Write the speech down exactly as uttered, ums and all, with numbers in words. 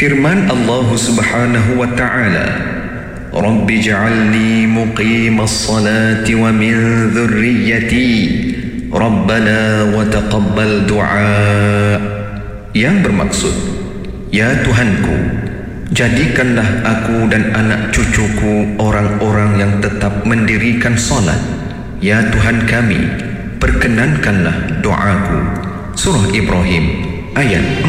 Firman Allah Subhanahu wa ta'ala, Rabbi ja'alni muqimas salati wa min dhurriyyati Rabbana wa taqabbal du'a. Yang bermaksud, ya Tuhanku, jadikanlah aku dan anak cucuku orang-orang yang tetap mendirikan salat. Ya Tuhan kami, perkenankanlah doaku. Surah Ibrahim ayat